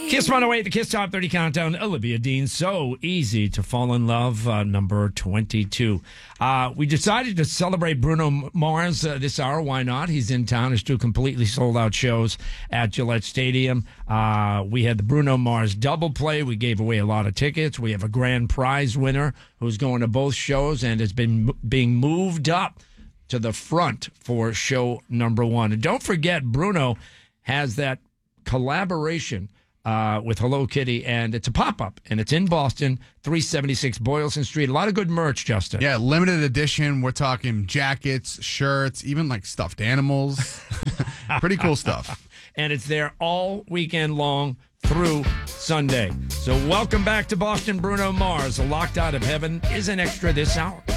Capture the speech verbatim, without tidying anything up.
Kiss one oh eight, the Kiss Top thirty Countdown. Olivia Dean, So Easy to Fall in Love, uh, number twenty-two. Uh, we decided to celebrate Bruno Mars uh, this hour. Why not? He's in town. He's two completely sold-out shows at Gillette Stadium. Uh, we had the Bruno Mars double play. We gave away a lot of tickets. We have a grand prize winner who's going to both shows and has been being moved up to the front for show number one. And don't forget, Bruno has that collaboration uh, with Hello Kitty, and it's a pop-up, and it's in Boston, three seventy-six Boylston Street. A lot of good merch, Justin. Yeah, limited edition. We're talking jackets, shirts, even like stuffed animals. Pretty cool stuff. And it's there all weekend long through Sunday. So welcome back to Boston, Bruno Mars. Locked Out of Heaven is an extra this hour.